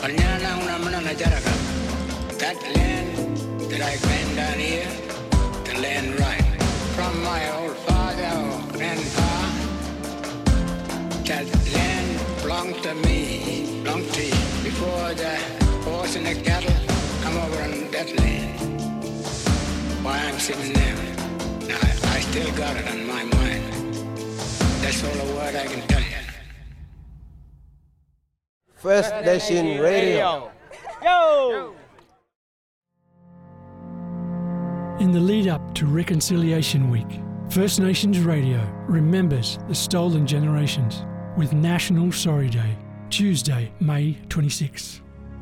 That land that I claim down here, the land right from my old father or grandpa, that land belonged to me, belonged to you, before the horse and the cattle come over on that land. Why I'm sitting there. Now, I still got it on my mind. That's all the word I can tell you. First Nation Radio. Yo! In the lead up to Reconciliation Week, First Nations Radio remembers the stolen generations with National Sorry Day, Tuesday, May 26.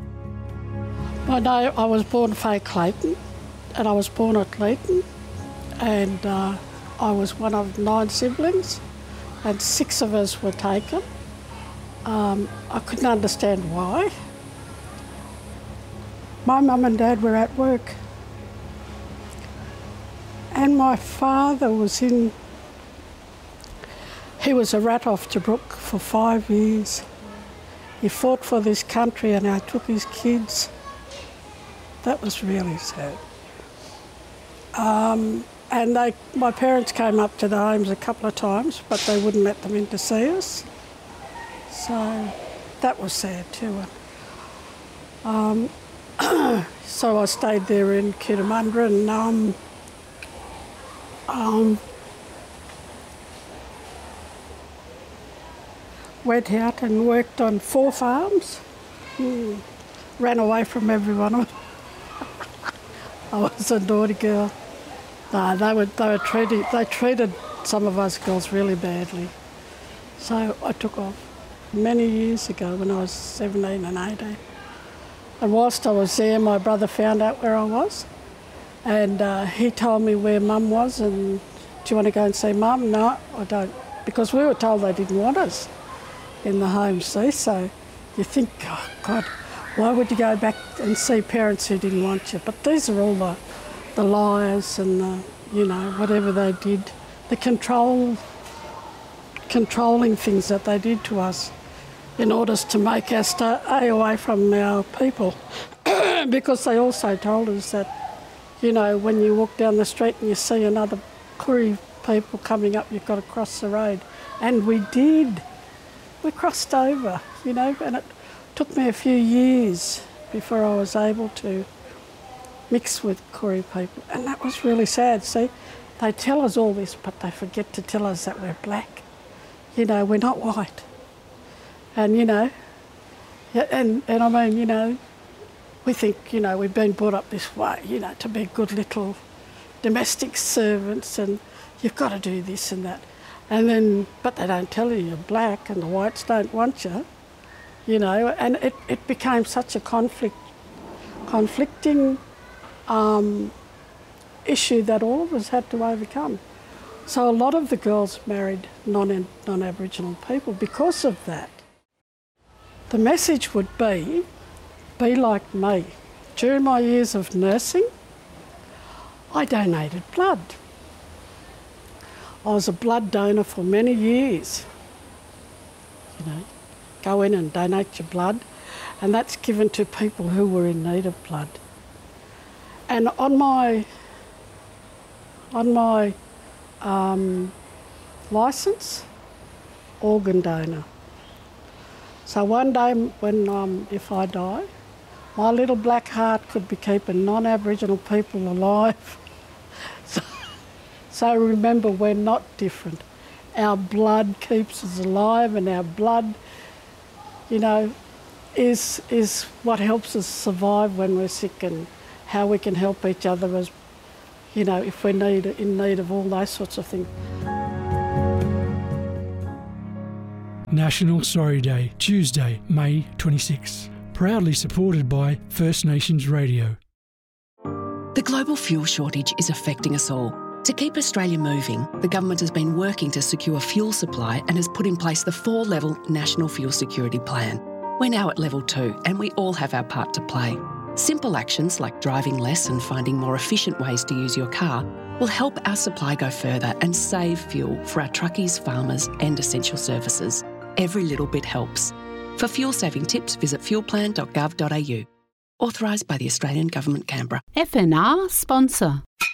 I was born Faye Clayton, and I was born at Leighton, and I was one of 9 siblings, and 6 of us were taken. I couldn't understand why. My mum and dad were at work, and my father he was a rat off Tobruk for 5 years. He fought for this country and I took his kids. That was really sad. And my parents came up to the homes a couple of times, but they wouldn't let them in to see us. So that was sad too. So I stayed there in Kitamundra and went out and worked on 4 farms. Ran away from everyone. I was a naughty girl. No, they treated some of us girls really badly. So I took off many years ago when I was 17 and 18. And whilst I was there, my brother found out where I was, and he told me where Mum was, and do you want to go and see Mum? No, I don't, because we were told they didn't want us in the home, see? So you think, oh God, why would you go back and see parents who didn't want you? But these are all the liars and whatever they did, the controlling things that they did to us in order to make us stay away from our people. Because they also told us that, when you walk down the street and you see another Koori people coming up, you've got to cross the road. And we did. We crossed over, and it took me a few years before I was able to mix with Koori people. And that was really sad. See, they tell us all this, but they forget to tell us that we're black. We're not white. And, and I mean, we think, we've been brought up this way, to be good little domestic servants and you've got to do this and that. And then, but they don't tell you you're black and the whites don't want you, and it became such a conflicting issue that all of us had to overcome. So a lot of the girls married non-Aboriginal people because of that. The message would be like me. During my years of nursing, I donated blood. I was a blood donor for many years. Go in and donate your blood, and that's given to people who were in need of blood. And on my licence, organ donor. So one day when if I die, my little black heart could be keeping non-Aboriginal people alive. So remember, we're not different. Our blood keeps us alive, and our blood, is what helps us survive when we're sick, and how we can help each other as, if we're in need of all those sorts of things. National Sorry Day, Tuesday, May 26. Proudly supported by First Nations Radio. The global fuel shortage is affecting us all. To keep Australia moving, the government has been working to secure fuel supply and has put in place the 4-level National Fuel Security Plan. We're now at level 2 and we all have our part to play. Simple actions like driving less and finding more efficient ways to use your car will help our supply go further and save fuel for our truckies, farmers and essential services. Every little bit helps. For fuel-saving tips, visit fuelplan.gov.au. Authorised by the Australian Government, Canberra. FNR sponsor.